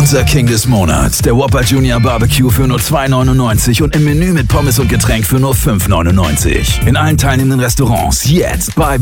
Unser King des Monats, der Whopper Junior Barbecue für nur $2,99 und im Menü mit Pommes und Getränk für nur $5,99. In allen teilnehmenden Restaurants jetzt bei